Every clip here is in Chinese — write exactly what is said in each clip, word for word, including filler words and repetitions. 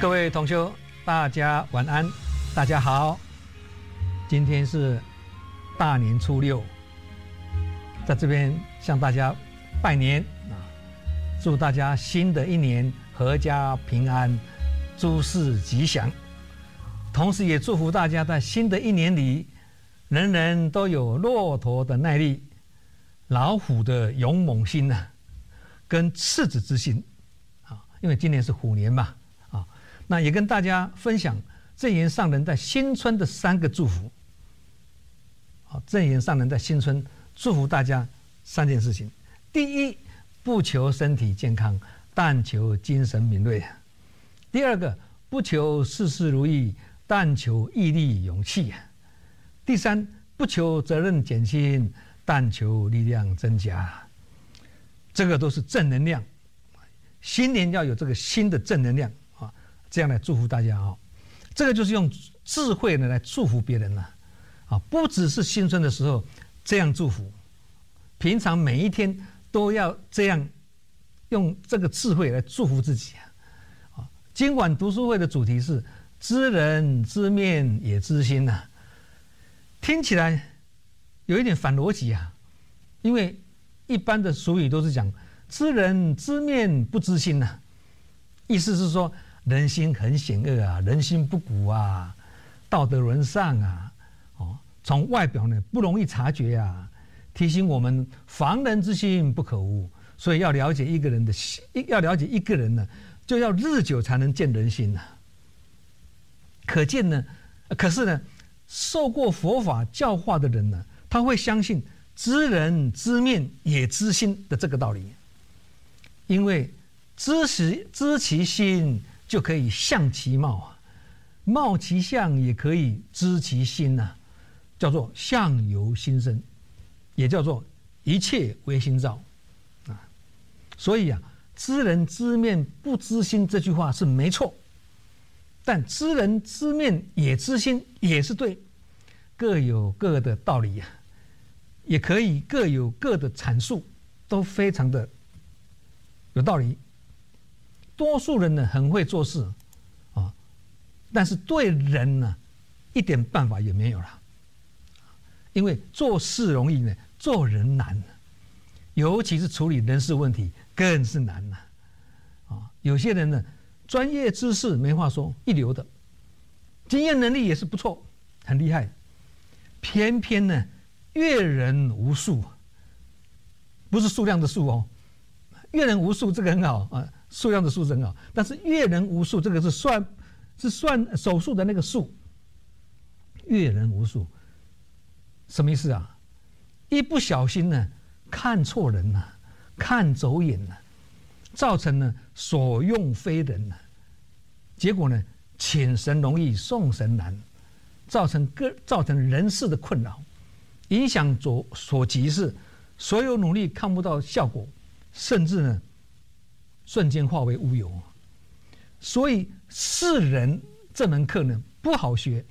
各位同修，大家晚安，大家好。今天是大年初六，在这边向大家拜年啊，祝大家新的一年阖家平安，诸事吉祥。同时也祝福大家在新的一年里，人人都有骆驼的耐力、老虎的勇猛心呢、啊，跟赤子之心啊，因为今年是虎年嘛啊，那也跟大家分享正言上人在新春的三个祝福。好，正言上人在新春祝福大家三件事情：第一，不求身体健康，但求精神敏锐；第二个，不求事事如意，但求毅力勇气；第三，不求责任减轻，但求力量增加。这个都是正能量，新年要有这个新的正能量啊，这样来祝福大家啊。这个就是用智慧呢来祝福别人呢啊，不只是新春的时候这样祝福，平常每一天都要这样用这个智慧来祝福自己啊。今晚读书会的主题是知人知面也知心呐，听起来有一点反逻辑啊，因为一般的俗语都是讲知人知面不知心呐，意思是说人心很险恶啊，人心不古啊，道德沦丧啊，哦，从外表呢不容易察觉啊，提醒我们防人之心不可无，所以要了解一个人的心，要了解一个人呢，就要日久才能见人心呐。可见呢，可是呢，受过佛法教化的人呢，他会相信知人知面也知心的这个道理，因为知其知其心，就可以象其貌啊，貌其相也可以知其心呐、啊，叫做相由心生，也叫做一切唯心造啊。所以啊，知人知面不知心这句话是没错，但知人知面也知心也是对，各有各的道理呀、啊，也可以各有各的阐述，都非常的有道理。多数人呢很会做事啊，但是对人呢一点办法也没有了，因为做事容易呢，做人难，尤其是处理人事问题更是难了啊。有些人呢专业知识没话说，一流的，经验能力也是不错，很厉害，偏偏呢阅人无数，不是数量的数哦，阅人无数这个很好啊，数量的数字很好，但是阅人无数这个是算是算手术的那个数，阅人无数什么意思啊？一不小心呢看错人了、啊，看走眼了、啊，造成呢所用非人了、啊，结果呢请神容易送神难，造成个造成人事的困扰，影响所所及是所有努力看不到效果，甚至呢瞬间化为乌有。所以识人这门课呢不好学，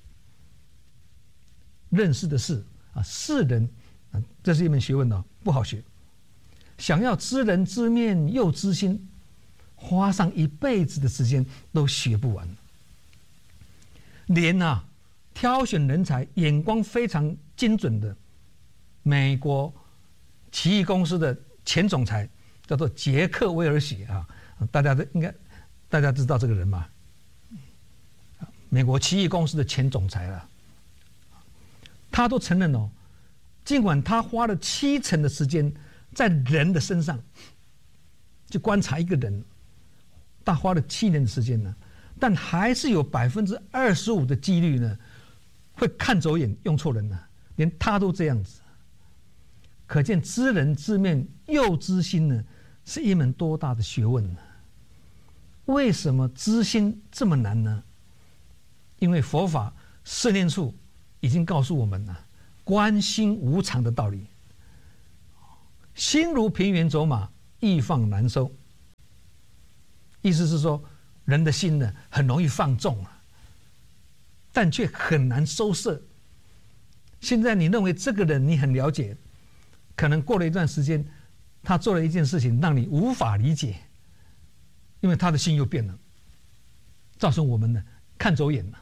认识的识啊，识人啊，这是一门学问的，不好学。想要知人知面又知心，花上一辈子的时间都学不完。连啊挑选人才眼光非常精准的美国奇异公司的前总裁叫做杰克威尔许啊，大家都应该大家知道这个人吗？美国奇异公司的前总裁了，他都承认哦，尽管他花了七成的时间在人的身上，就观察一个人，他花了七年的时间呢，但还是有百分之二十五的几率呢，会看走眼用错人呢，连他都这样子。可见知人知面又知心呢，是一门多大的学问呢？为什么知心这么难呢？因为佛法试炼处已经告诉我们了观心无常的道理。心如平原走马，易放难收。意思是说，人的心呢很容易放纵啊，但却很难收摄。现在你认为这个人你很了解，可能过了一段时间，他做了一件事情让你无法理解，因为他的心又变了。 造成我们呢看走眼了，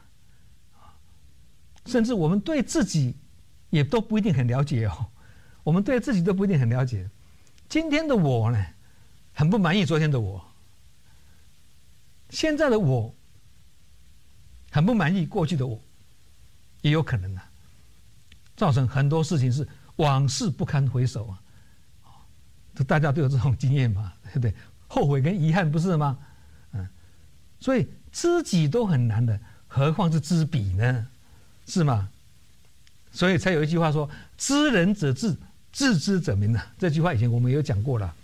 甚至我们对自己也都不一定很了解哦。我们对自己都不一定很了解。今天的我呢，很不满意昨天的我；现在的我，很不满意过去的我，也有可能啊，造成很多事情是往事不堪回首啊。这大家都有这种经验嘛，对不对？后悔跟遗憾不是吗？嗯，所以知己都很难的，何况是知彼呢？是吗？所以才有一句话说：“知人者智，智之者明”啊。这句话以前我们有讲过了，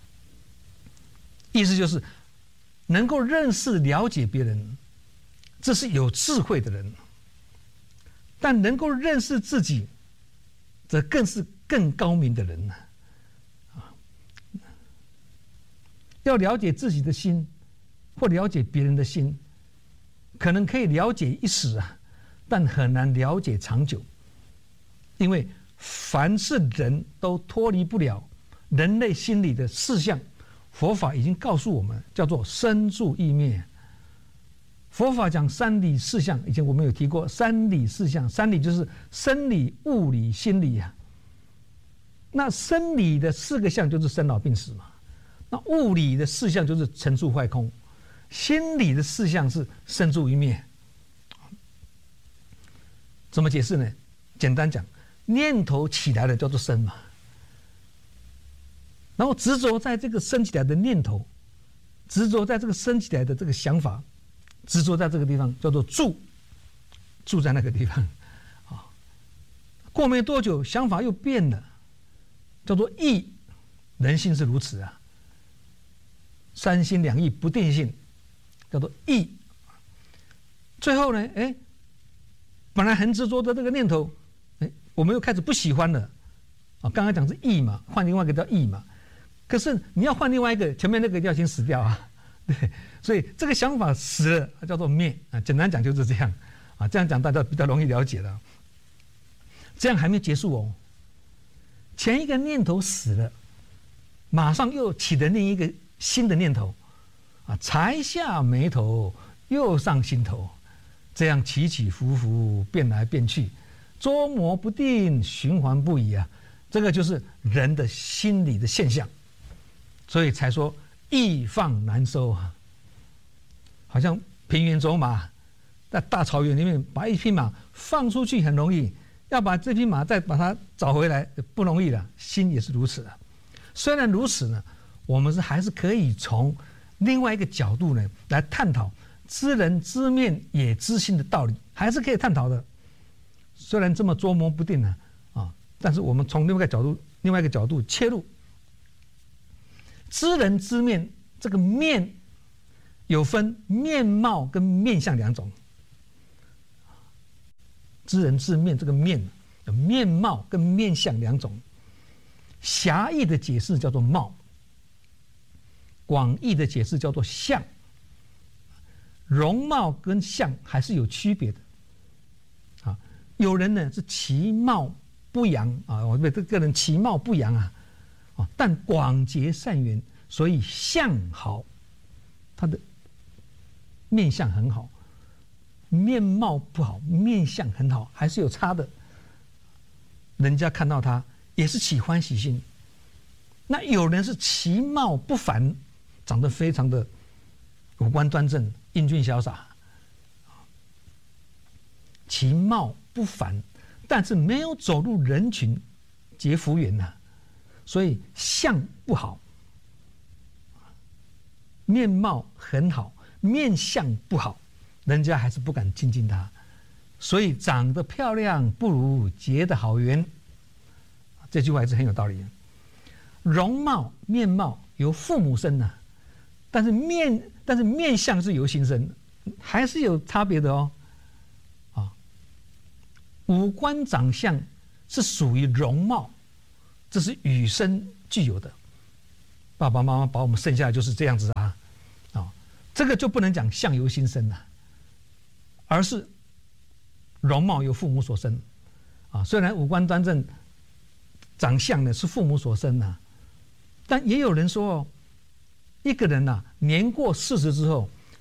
意思就是能够认识、了解别人，这是有智慧的人；但能够认识自己，则更是更高明的人呢。要了解自己的心，或了解别人的心，可能可以了解一时啊，但很难了解长久。因为凡是人都脱离不了人类心理的事项，佛法已经告诉我们，叫做生住意灭。佛法讲三理四象，以前我们有提过三理四象，三理就是生理、物理、心理啊。那生理的四个象就是生老病死嘛。那物理的四项就是成住坏空，心理的四项是生住意灭。怎么解释呢？简单讲，念头起来了叫做生嘛，然后执着在这个生起来的念头，执着在这个生起来的这个想法，执着在这个地方叫做住，住在那个地方啊。过没多久，想法又变了，叫做意。人性是如此啊。三心两意不定性，叫做意。最后呢，哎，本来很执着的这个念头，哎，我们又开始不喜欢了。啊，刚刚讲是意嘛，换另外一个叫意嘛。可是你要换另外一个，前面那个要先死掉啊，对。所以这个想法死了，叫做灭啊。简单讲就是这样啊，这样讲大家比较容易了解了。这样还没结束哦，前一个念头死了，马上又起了另一个新的念头，啊，才下眉头，又上心头，这样起起伏伏，变来变去，捉摸不定，循环不已啊。这个就是人的心理的现象，所以才说易放难收啊。好像平原走马，在大草原里面把一匹马放出去很容易，要把这匹马再把它找回来不容易了。心也是如此的。虽然如此呢，我们是还是可以从另外一个角度呢来探讨知人知面也知心的道理，还是可以探讨的。虽然这么捉摸不定呢，啊，但是我们从另外一个角度，另外一个角度切入，知人知面，这个面有分面貌跟面相两种。知人知面这个面有面貌跟面相两种，狭义的解释叫做貌，广义的解释叫做相。容貌跟相还是有区别的啊。有人呢是其貌不扬啊，我这个人其貌不扬啊，啊，但广结善缘，所以相好，他的面相很好。面貌不好，面相很好，还是有差的。人家看到他也是起欢喜心。那有人是其貌不凡，长得非常的五官端正、英俊潇洒，其貌不凡，但是没有走入人群结福缘呐，所以相不好。面貌很好，面相不好，人家还是不敢亲近他。所以长得漂亮不如结的好缘，这句话还是很有道理的。容貌面貌由父母生呐、啊，但是面但是面相是由心生，还是有差别的哦。啊，五官长相是属于容貌，这是与生俱有的。爸爸妈妈把我们生下来就是这样子啊，啊，这个就不能讲相由心生了，而是容貌由父母所生。啊，虽然五官端正，长相呢是父母所生啊。但也有人说哦，一个人呐、啊，年过四十之后，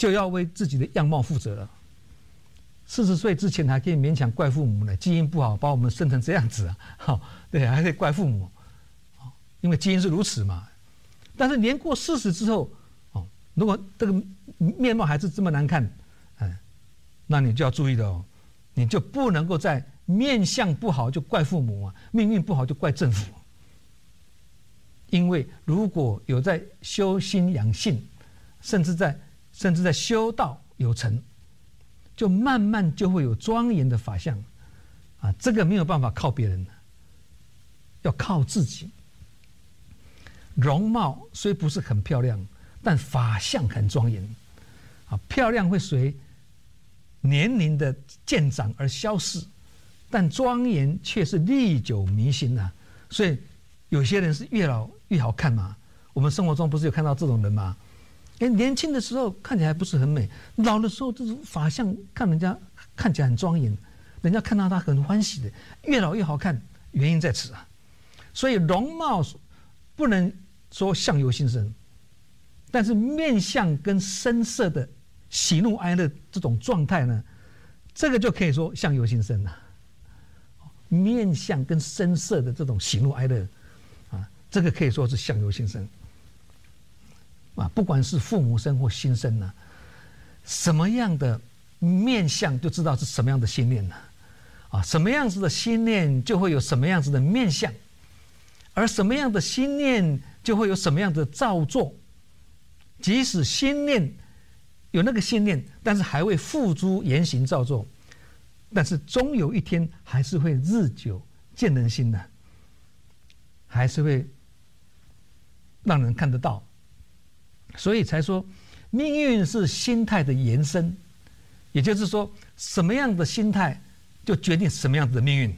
就要为自己的样貌负责了。四十岁之前还可以勉强怪父母呢，基因不好把我们生成这样子啊，好，对，还可以怪父母，因为基因是如此嘛。但是年过四十之后，哦，如果这个面貌还是这么难看，哎，那你就要注意了哦，你就不能够在面相不好就怪父母啊，命运不好就怪政府。因为如果有在修心养性，甚至在甚至在修道有成，就慢慢就会有庄严的法相，啊，这个没有办法靠别人，要靠自己。容貌虽不是很漂亮，但法相很庄严，啊，漂亮会随年龄的渐长而消逝，但庄严却是历久弥新呐。所以有些人是越老越好看嘛。我们生活中不是有看到这种人吗？哎，年轻的时候看起来不是很美，老的时候就是法相看人家看起来很庄严，人家看到他很欢喜的，越老越好看，原因在此啊。所以容貌不能说相由心生，但是面相跟身色的喜怒哀乐这种状态呢，这个就可以说相由心生了。面相跟身色的这种喜怒哀乐啊，这个可以说是相由心生啊。不管是父母生或心生呢，什么样的面相就知道是什么样的心念呢？啊，什么样子的心念就会有什么样子的面相，而什么样的心念就会有什么样的造作。即使心念有那个心念，但是还未付诸言行造作，但是终有一天还是会日久见人心的，还是会让人看得到。所以才说命运是心态的延伸，也就是说什么样的心态就决定什么样子的命运。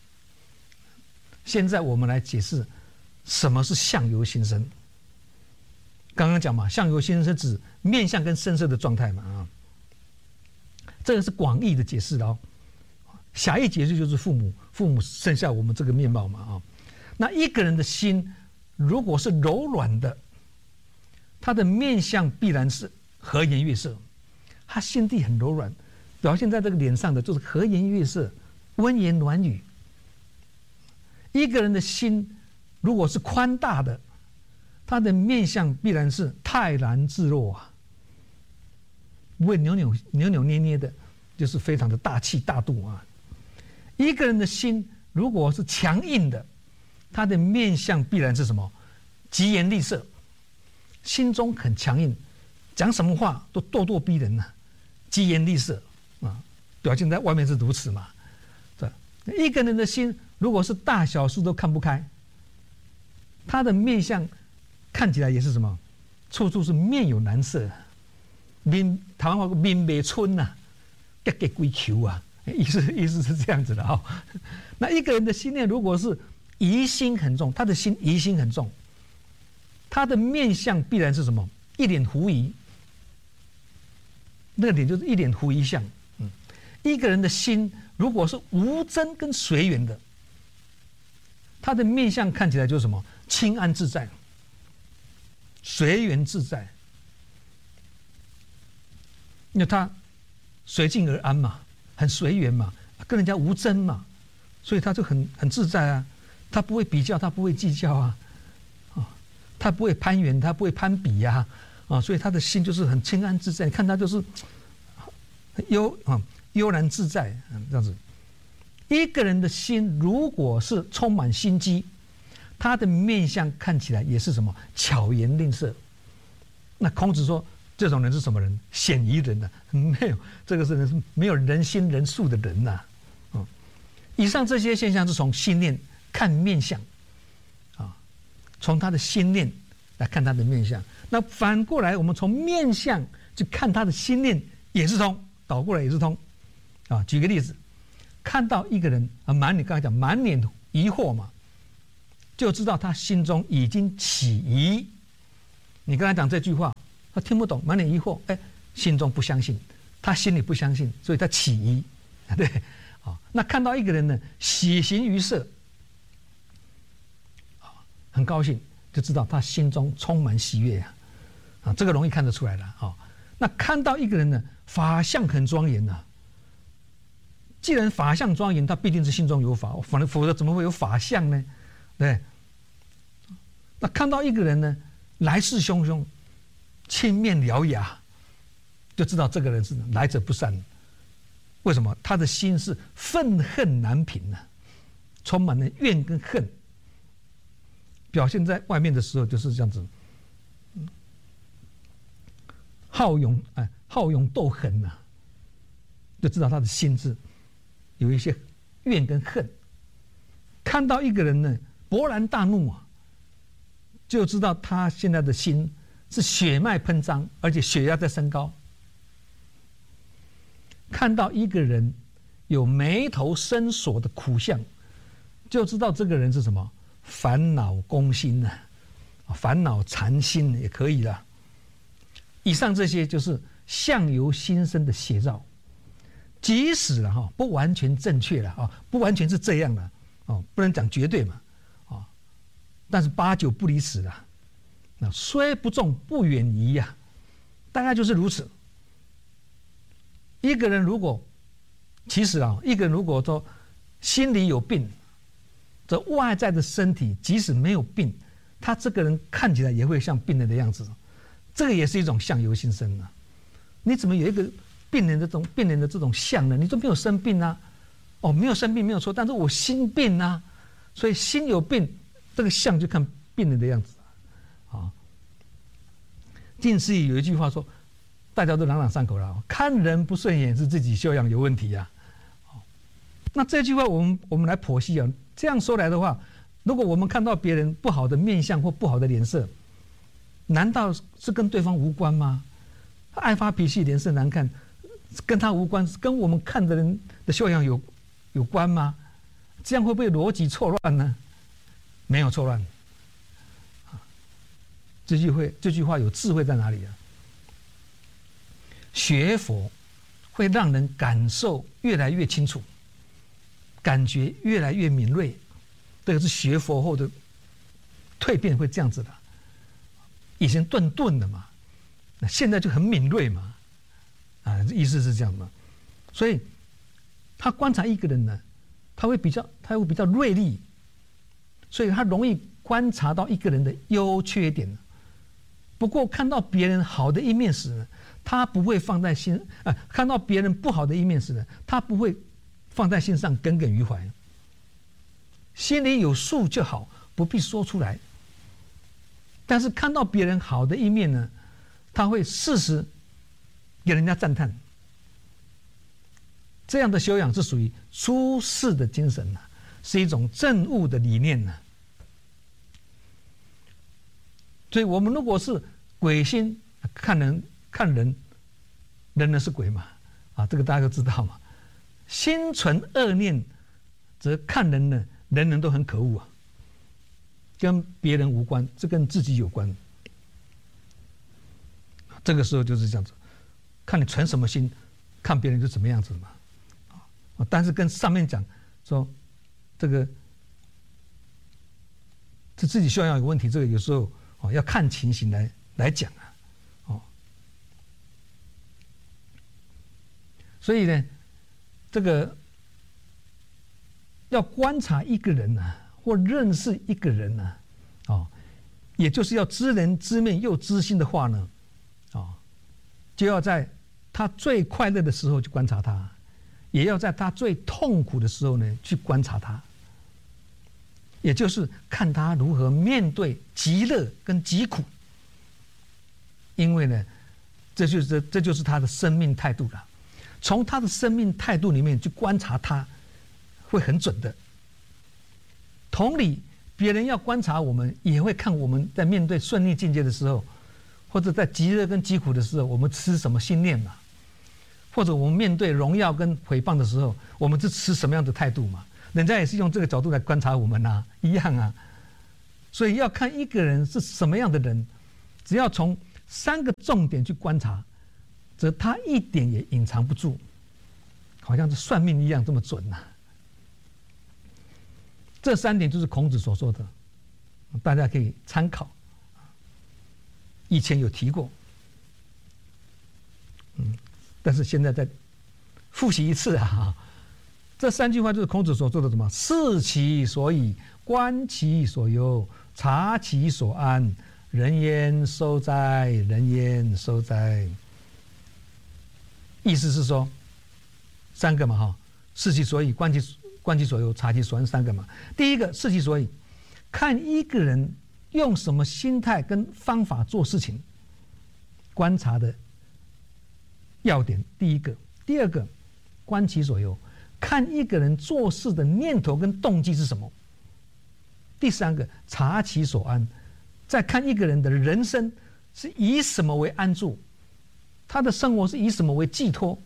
现在我们来解释什么是相由心生。刚刚讲嘛，相由心生指面相跟身色的状态嘛啊，这个是广义的解释的哦。狭义解释就是父母，父母生下我们这个面貌嘛啊。那一个人的心如果是柔软的，他的面相必然是和颜悦色，他心地很柔软，表现在这个脸上的就是和颜悦色、温言暖语。一个人的心如果是宽大的，他的面相必然是泰然自若啊，不会扭扭扭扭捏捏的，就是非常的大气大度啊。一个人的心如果是强硬的，他的面相必然是什么？疾言厉色，心中很强硬，讲什么话都咄咄逼人呐、啊，疾言厉色啊，表现在外面是如此嘛。对，一个人的心如果是大小事都看不开，他的面相看起来也是什么？处处是面有难色，面台湾话说面未春呐，结结龟球啊，意思意思是这样子的啊、哦。那一个人的心念如果是疑心很重，他的心疑心很重，他的面相必然是什么？一脸狐疑，那个脸就是一脸狐疑相。嗯，一个人的心如果是无争跟随缘的，他的面相看起来就是什么？清安自在，随缘自在。因为他随境而安嘛，很随缘嘛，跟人家无争嘛，所以他就很很自在啊。他不会比较，他不会计较啊，啊，他不会攀援，他不会攀比呀、啊，啊，所以他的心就是很清安自在。你看他就是悠啊悠然自在，嗯，这样子。一个人的心如果是充满心机，他的面相看起来也是什么？巧言令色。那孔子说，这种人是什么人？鲜疑人呐、啊，没有这个是人没有人心人术的人呐、啊。嗯，以上这些现象是从心念看面相，啊，从他的心念来看他的面相。那反过来，我们从面相去看他的心念也是通，倒过来也是通。啊，举个例子，看到一个人啊，满脸刚才讲满脸疑惑嘛，就知道他心中已经起疑。你跟他讲这句话，他听不懂，满脸疑惑，哎，心中不相信，他心里不相信，所以他起疑，对，啊，那看到一个人呢，喜形于色，啊，很高兴，就知道他心中充满喜悦啊，啊，这个容易看得出来了，啊， 那看到一个人呢，法相很庄严呐、啊。既然法相庄严，他必定是心中有法，否否则怎么会有法相呢？对。那看到一个人呢，来势汹汹，青面獠牙，就知道这个人是来者不善。为什么？他的心是愤恨难平啊，充满了怨跟恨。表现在外面的时候就是这样子，好勇哎，好勇斗狠呐、啊，就知道他的心是有一些怨跟恨。看到一个人呢，勃然大怒啊，就知道他现在的心是血脉喷张，而且血压在升高。看到一个人有眉头深锁的苦相，就知道这个人是什么烦恼攻心呢、啊？烦恼缠心也可以了。以上这些就是相由心生的写照。即使了哈不完全正确了啊，不完全是这样的哦，不能讲绝对嘛啊，但是八九不离十了。那虽不中不远矣呀，大概就是如此。一个人如果其实啊，一个人如果说心里有病，这外在的身体即使没有病，他这个人看起来也会像病人的样子，这个也是一种相由心生啊。你怎么有一个病人的这种病人的这种相呢？你都没有生病啊，哦，没有生病没有错，但是我心病啊，所以心有病，这个相就看病人的样子啊。近世语有一句话说，大家都朗朗上口了，看人不顺眼是自己修养有问题呀、啊。那这句话我们我们来剖析啊，这样说来的话，如果我们看到别人不好的面相或不好的脸色，难道是跟对方无关吗？爱发脾气、脸色难看，跟他无关，跟我们看的人的修养有有关吗？这样会不会逻辑错乱呢？没有错乱。这句会这句话有智慧在哪里啊？学佛会让人感受越来越清楚，感觉越来越敏锐，这个是学佛后的蜕变会这样子的。以前顿顿的嘛，那现在就很敏锐嘛，啊，意思是这样嘛。所以他观察一个人呢，他会比较他会比较锐利，所以他容易观察到一个人的优缺点。不过看到别人好的一面时呢，他不会放在心啊；看到别人不好的一面时呢，他不会放在心上耿耿于怀。心里有数就好，不必说出来。但是看到别人好的一面呢，他会适时给人家赞叹。这样的修养是属于出世的精神呐、啊，是一种正悟的理念呐、啊。所以我们如果是鬼心看人，看人，人人是鬼嘛，啊，这个大家都知道嘛。心存恶念，则看人呢，人人都很可恶啊。跟别人无关，这跟自己有关。这个时候就是这样子，看你存什么心，看别人就怎么样子嘛。啊，但是跟上面讲说，这个这自己修养有问题，这个有时候哦要看情形来来讲啊，哦。所以呢，这个要观察一个人啊。或认识一个人呢、啊，哦，也就是要知人知面又知心的话呢，哦，就要在他最快乐的时候去观察他，也要在他最痛苦的时候呢去观察他，也就是看他如何面对极乐跟极苦。因为呢，这就是这就是他的生命态度了。从他的生命态度里面去观察他，会很准的。同理，别人要观察我们，也会看我们在面对顺利境界的时候，或者在极乐跟极苦的时候，我们吃什么心念嘛？或者我们面对荣耀跟诽谤的时候，我们是持什么样的态度嘛？人家也是用这个角度来观察我们啊，一样啊。所以要看一个人是什么样的人，只要从三个重点去观察，则他一点也隐藏不住，好像是算命一样这么准呐、啊。这三点就是孔子所说的，大家可以参考。以前有提过。 但是现在再复习一次啊，这三句话就是孔子所说的什么？视其所以，观其所由，察其所安。人焉收哉？人焉收哉？意思是说，三个嘛哈，视其所以，观其观其所由，察其所安，三个嘛。第一个视其所以，看一个人用什么心态跟方法做事情，观察的要点。第一个，第二个，观其所由，看一个人做事的念头跟动机是什么。第三个，察其所安，再看一个人的人生是以什么为安住，他的生活是以什么为寄托，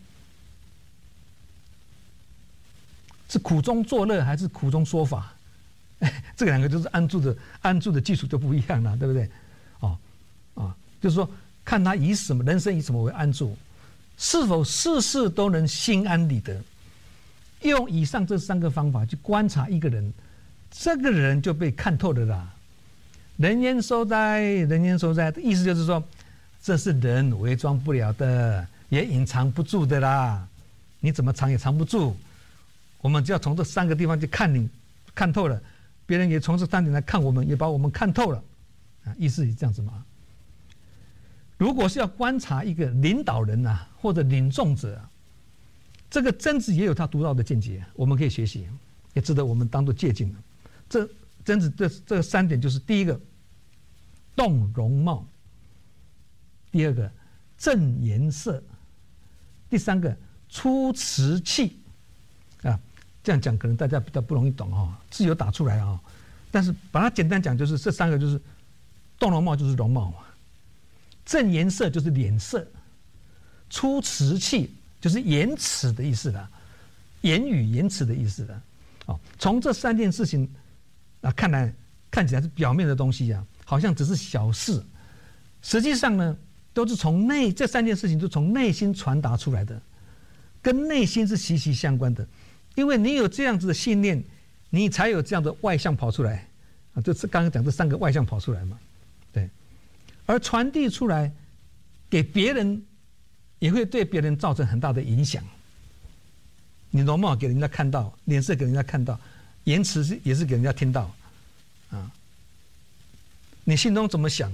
是苦中作乐还是苦中说法？这两个就是安住的安住的基础就不一样了，对不对？哦，啊，就是说看他以什么人生以什么为安住，是否事事都能心安理得。用以上这三个方法去观察一个人，这个人就被看透了啦。人焉收哉？人焉收哉？意思就是说，这是人伪装不了的，也隐藏不住的啦。你怎么藏也藏不住。我们只要从这三个地方去看你，看透了，别人也从这三点来看我们，也把我们看透了。啊，意思是这样子嘛？如果是要观察一个领导人啊，或者领众者啊，这个曾子也有他独到的见解，我们可以学习，也值得我们当做借鉴。这曾子这这三点就是：第一个，动容貌；第二个，正颜色；第三个，出辞气。啊，这样讲可能大家比较不容易懂哦，字有打出来啊，但是把它简单讲，就是这三个就是动容貌就是容貌嘛，正颜色就是脸色，出辞气就是言辞的意思啦，言语言辞的意思啦。哦，从这三件事情啊看来，看起来是表面的东西啊，好像只是小事，实际上呢，都是从内这三件事情都从内心传达出来的，跟内心是息息相关的。因为你有这样子的信念，你才有这样的外向跑出来啊，就是刚刚讲这三个外向跑出来嘛，对，而传递出来给别人，也会对别人造成很大的影响。你容貌给人家看到，脸色给人家看到，言辞是也是给人家听到，啊，你心中怎么想，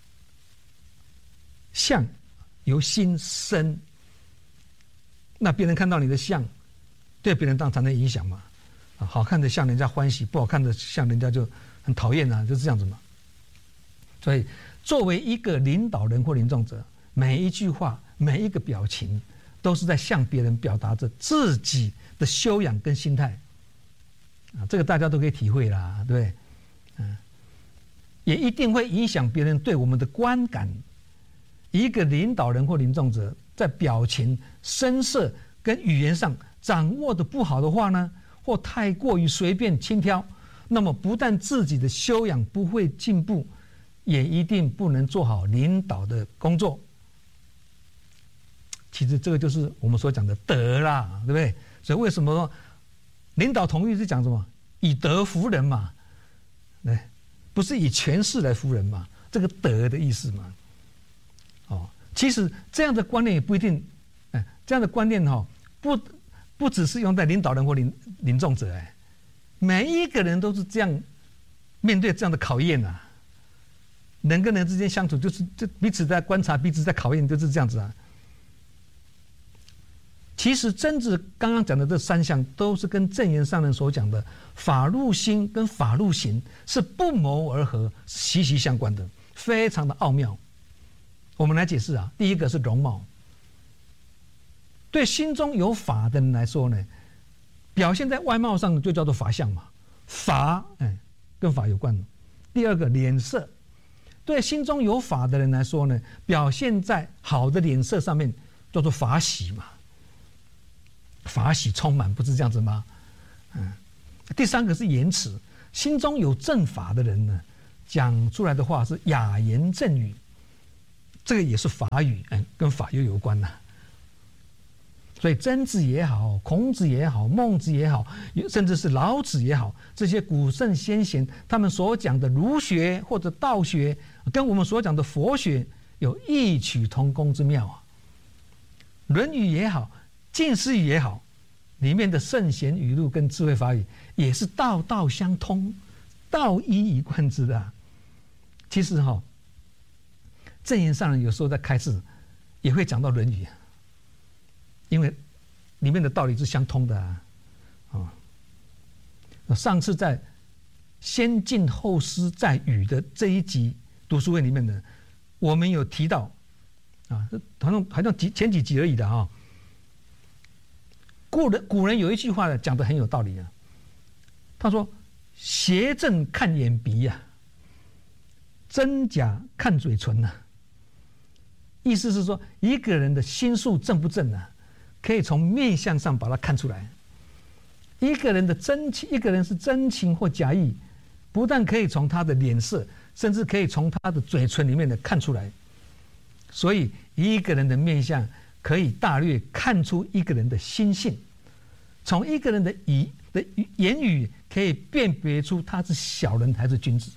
相由心生，那别人看到你的相，对别人当然产生影响嘛，啊，好看的像人家欢喜，不好看的像人家就很讨厌啊，就是这样子嘛。所以，作为一个领导人或领众者，每一句话、每一个表情，都是在向别人表达着自己的修养跟心态，啊，这个大家都可以体会啦，对不对？嗯，也一定会影响别人对我们的观感。一个领导人或领众者，在表情、声色跟语言上掌握的不好的话呢，或太过于随便轻佻，那么不但自己的修养不会进步，也一定不能做好领导的工作。其实这个就是我们所讲的德啦，对不对？所以为什么说领导统御是讲什么？以德服人嘛，对，不是以权势来服人嘛？这个德的意思嘛。哦，其实这样的观念也不一定，哎，这样的观念哈、哦，不不只是用在领导人或领领众者，哎，每一个人都是这样面对这样的考验啊。人跟人之间相处，就是就彼此在观察，彼此在考验，就是这样子啊。其实曾子刚刚讲的这三项，都是跟正言上人所讲的法入心跟法入行是不谋而合，息息相关的，非常的奥妙。我们来解释啊，第一个是容貌。对心中有法的人来说呢，表现在外貌上就叫做法相嘛，法，哎，跟法有关的。第二个脸色，对心中有法的人来说呢，表现在好的脸色上面叫做法喜嘛，法喜充满，不是这样子吗？嗯。第三个是言辞，心中有正法的人呢，讲出来的话是雅言正语。这个也是法语，嗯，跟法又有关呐、啊。所以曾子也好，孔子也好，孟子也好，甚至是老子也好，这些古圣先贤，他们所讲的儒学或者道学，跟我们所讲的佛学有异曲同工之妙啊。 论语》也好，《近思语》也好，里面的圣贤语录跟智慧法语也是道道相通，道一以贯之的、啊。其实哈、哦，正言上人有时候在开示也会讲到《论语》，因为里面的道理是相通的啊。啊，上次在先进后思在语的这一集读书会里面呢，我们有提到啊，好像好像几前几集而已的啊。古人古人有一句话呢，讲得很有道理啊。他说：“邪正看眼鼻呀、啊，真假看嘴唇呐、啊。”意思是说，一个人的心术正不正啊，可以从面相上把它看出来。一个人的真情，一个人是真情或假意，不但可以从他的脸色，甚至可以从他的嘴唇里面的看出来。所以，一个人的面相可以大略看出一个人的心性，从一个人的语的言语可以辨别出他是小人还是君子。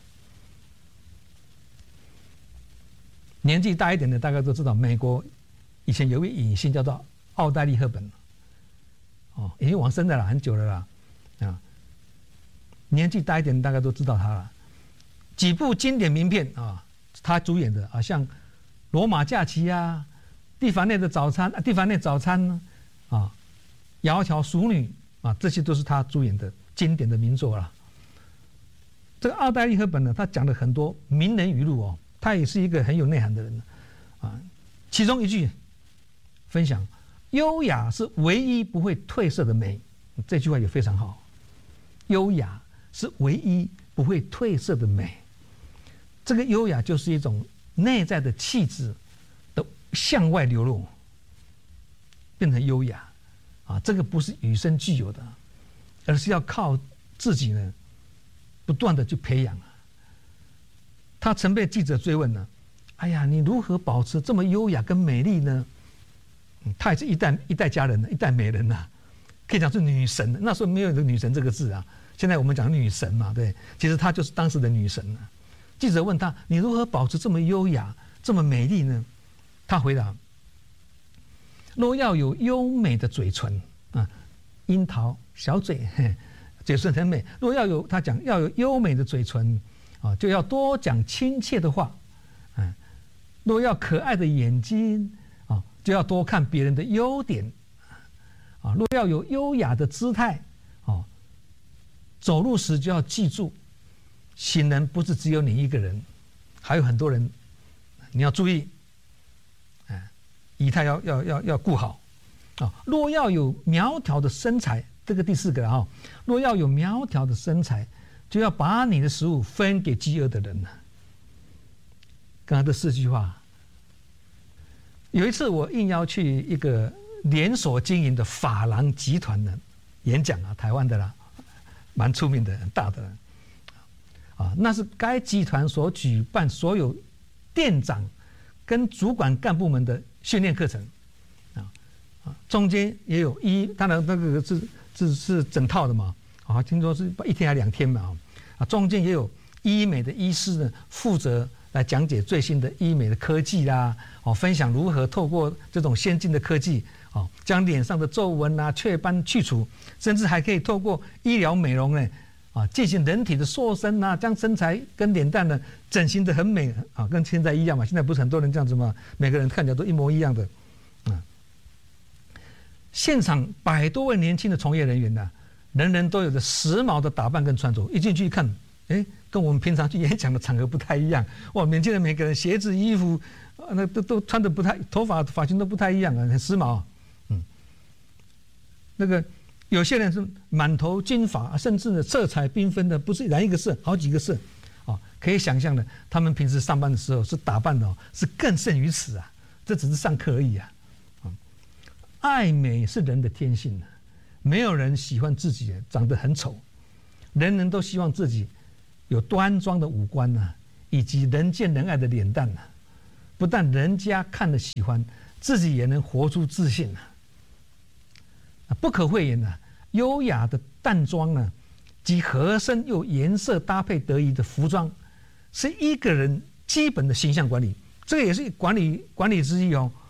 年纪大一点的大概都知道，美国以前有一位影星叫做奥黛丽·赫本。哦，已经往生的了，很久了啦，啊，年纪大一点大概都知道他了。几部经典名片啊，他主演的啊，像《罗马假期》啊，《蒂凡内的早餐》啊，《蒂凡内早餐》啊，《窈窕淑女》啊，这些都是他主演的经典的名作了。这个奥黛丽·赫本呢，他讲了很多名人语录哦，他也是一个很有内涵的人啊。其中一句分享。优雅是唯一不会褪色的美，这句话也非常好。优雅是唯一不会褪色的美，这个优雅就是一种内在的气质的向外流露，变成优雅啊！这个不是与生俱有的，而是要靠自己呢，不断的去培养啊。他曾被记者追问呢：“哎呀，你如何保持这么优雅跟美丽呢？”她也是一代一代佳人，一代美人呐、啊，可以讲是女神。那时候没有女神这个字啊，现在我们讲女神嘛，对，其实她就是当时的女神啊。记者问她：“你如何保持这么优雅、这么美丽呢？”她回答：“若要有优美的嘴唇啊，樱桃小嘴，嘿嘴唇很美。若要有，她讲要有优美的嘴唇啊，就要多讲亲切的话。嗯，若要可爱的眼睛。”就要多看别人的优点，啊，若要有优雅的姿态，哦，走路时就要记住，行人不是只有你一个人，还有很多人，你要注意，哎，仪态要要要要顾好，啊，若要有苗条的身材，这个第四个啊、哦，若要有苗条的身材，就要把你的食物分给饥饿的人了。刚才这四句话。有一次，我应邀去一个连锁经营的发廊集团的演讲啊，台湾的啦，蛮出名的，很大的啦，啊，那是该集团所举办所有店长跟主管干部们的训练课程，啊啊，中间也有医，当然那个是是是整套的嘛，啊，听说是一天还两天嘛，啊，中间也有医美的医师呢，负责。来讲解最新的医美的科技啦，哦，分享如何透过这种先进的科技，哦，将脸上的皱纹啊、雀斑去除，甚至还可以透过医疗美容呢，啊，进行人体的塑身啊，将身材跟脸蛋呢整形得很美啊，跟现在一样嘛。现在不是很多人这样子吗？每个人看起来都一模一样的，啊。现场百多位年轻的从业人员呢、啊，人人都有着时髦的打扮跟穿着，一进去一看，哎。跟我们平常去演讲的场合不太一样，哇！年轻人每个人鞋子、衣服，那都都穿的不太，头发发型都不太一样啊，很时髦。嗯，那个有些人是满头金发，甚至呢色彩缤纷的，不是染一个色，好几个色，啊，可以想象的，他们平时上班的时候是打扮的、哦、是更胜于此啊，这只是上课而已啊。啊，爱美是人的天性啊，没有人喜欢自己长得很丑，人人都希望自己。有端庄的五官呐、啊，以及人见人爱的脸蛋呐、啊，不但人家看了喜欢，自己也能活出自信呐、啊。不可讳言呐、啊，优雅的淡妆呢、啊，及合身又颜色搭配得宜的服装，是一个人基本的形象管理，这个也是管理管理之一哦。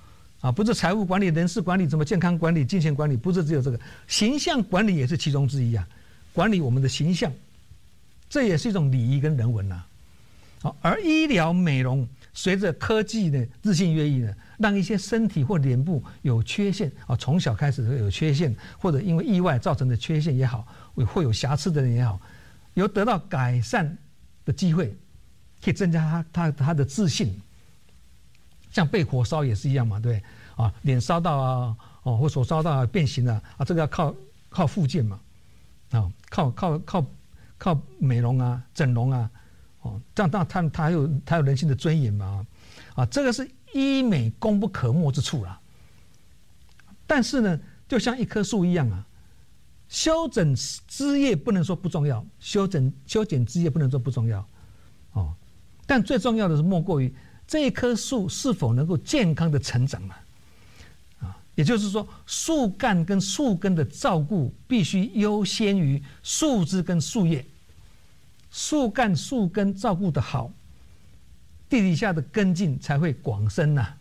啊，不是财务管理、人事管理、怎么健康管理、金钱管理，不是只有这个，形象管理也是其中之一啊。管理我们的形象，这也是一种礼仪跟人文呐、啊。好，而医疗美容随着科技的日新月异呢，让一些身体或脸部有缺陷啊，从小开始有缺陷，或者因为意外造成的缺陷也好，会有瑕疵的人也好，有得到改善的机会，可以增加他他他的自信。像被火烧也是一样嘛，对啊，脸烧到啊，哦，或手烧到啊，变形了啊，这个要靠靠复健嘛，啊，靠靠靠靠美容啊，整容啊，哦，这样当然他他有他有人性的尊严嘛，啊，这个是医美功不可没之处啦。但是呢，就像一棵树一样啊，修整枝叶不能说不重要，修整修剪枝叶不能说不重要，哦，但最重要的是莫过于这一棵树是否能够健康的成长嘛？啊，也就是说，树干跟树根的照顾必须优先于树枝跟树叶。树干、树根照顾得好，地底下的根茎才会广深呐、啊。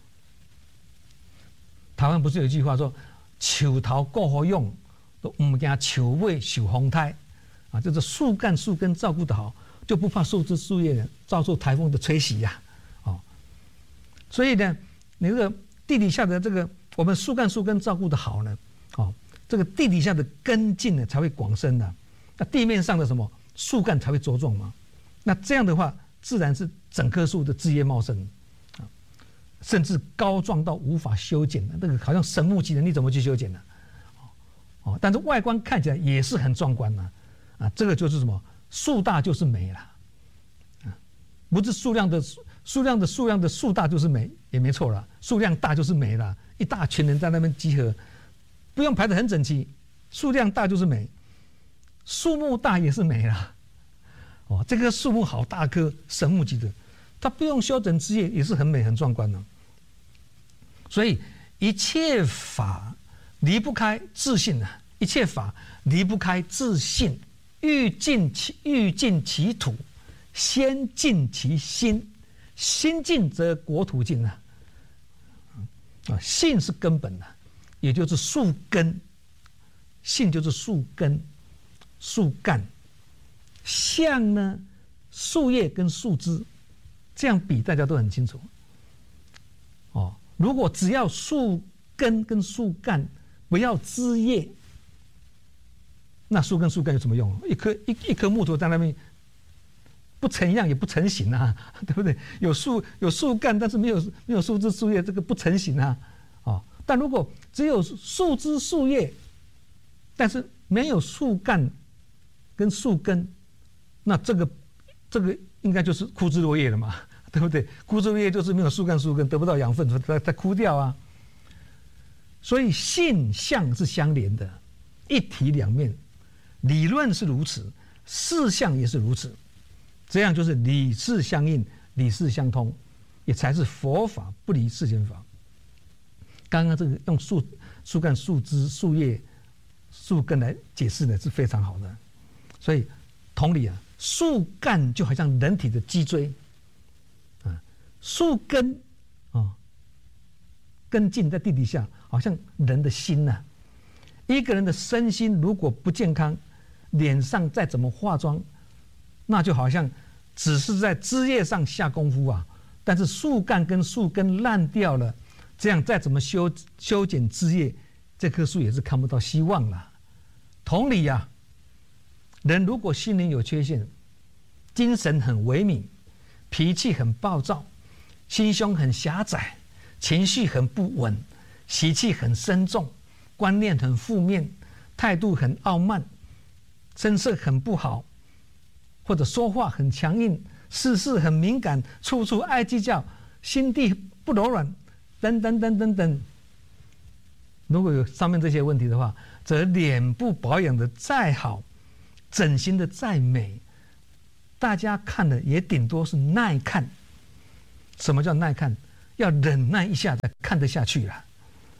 台湾不是有一句话说“树头够好用，都唔惊树尾受风台”，啊，就是树干、树根照顾得好，就不怕树枝、树叶遭受台风的吹袭呀、啊。所以呢，你这个地底下的这个我们树干树根照顾的好呢，哦，这个地底下的根茎呢才会广深的，那地面上的什么树干才会茁壮嘛。那这样的话，自然是整棵树的枝叶茂盛啊，甚至高壮到无法修剪的，那个好像神木级的，你怎么去修剪呢？哦，但是外观看起来也是很壮观呐，啊，这个就是什么树大就是美了，啊，不是数量的。数量的数量的树大就是美，也没错了。数量大就是美了，一大群人在那边集合，不用排得很整齐，数量大就是美。树木大也是美了，哦，这棵树木好大棵，神木级的，它不用修整枝叶也是很美很壮观的。所以一切法离不开自信啊，一切法离不开自信。欲尽其欲尽其土，先尽其心。心尽则国土尽啊！啊，信是根本的、啊，也就是树根。信就是树根、树干。像呢，树叶跟树枝，这样比大家都很清楚。哦，如果只要树根跟树干，不要枝叶，那树根树干有什么用？一棵一一棵木头在那边。不成样也不成形啊，对不对？有树有树干，但是没有没有树枝树叶，这个不成形啊，哦。但如果只有树枝树叶，但是没有树干跟树根，那这个这个应该就是枯枝落叶了嘛，对不对？枯枝落叶就是没有树干树根，得不到养分，它它枯掉啊。所以性相是相连的，一体两面，理论是如此，事项也是如此。这样就是理事相应，理事相通，也才是佛法不离世间法。刚刚这个用树树干、树枝、树叶、树根来解释呢，是非常好的。所以同理啊，树干就好像人体的脊椎啊，树根啊，根茎在地底下，好像人的心呐、啊。一个人的身心如果不健康，脸上再怎么化妆，那就好像只是在枝叶上下功夫啊，但是树干跟树根烂掉了，这样再怎么修修剪枝叶，这棵树也是看不到希望了。同理啊，人如果心灵有缺陷，精神很萎靡，脾气很暴躁，心胸很狭窄，情绪很不稳，习气很深重，观念很负面，态度很傲慢，声色很不好，或者说话很强硬，事事很敏感，处处爱计较，心地不柔软，等等等等等。如果有上面这些问题的话，则脸部保养的再好，整形的再美，大家看的也顶多是耐看。什么叫耐看？要忍耐一下才看得下去啦。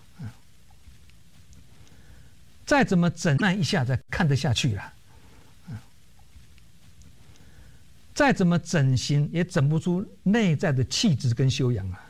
再怎么忍耐一下才看得下去啦。再怎么整形也整不出内在的气质跟修养啊。